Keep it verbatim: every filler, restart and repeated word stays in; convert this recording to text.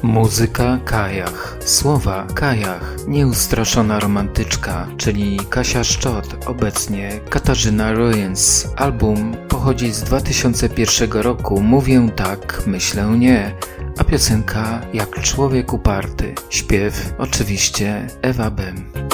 Muzyka Kajach, słowa Kajach, nieustraszona romantyczka, czyli Kasia Szczot, obecnie Katarzyna Royens. Album pochodzi z dwa tysiące pierwszego roku, Mówię tak, myślę nie, a piosenka Jak człowiek uparty. Śpiew oczywiście Ewa Bem.